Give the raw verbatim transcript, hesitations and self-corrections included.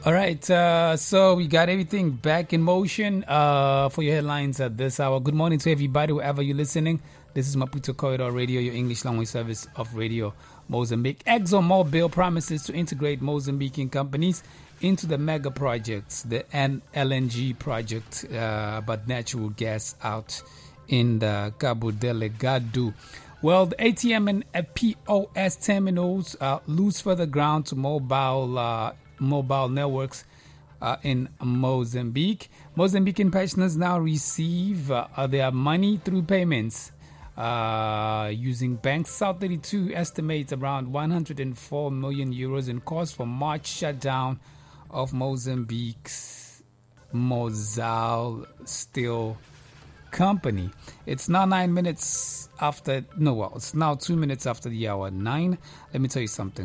All right, uh, so we got everything back in motion uh, for your headlines at this hour. Good morning to everybody, wherever you're listening. This is Maputo Corridor Radio, your English language service of Radio Mozambique. ExxonMobil promises to integrate Mozambican companies into the mega projects, the L N G project, uh, but natural gas out in the Cabo Delgado. Well, the A T M and P O S terminals uh, lose further ground to mobile uh, mobile networks uh, in Mozambique. Mozambican pensioners now receive uh, their money through payments uh, using banks. South thirty-two estimates around one hundred four million euros in cost for March shutdown of Mozambique's Mozal Steel Company. It's now nine minutes after, no, well, it's now two minutes after the hour nine. Let me tell you something.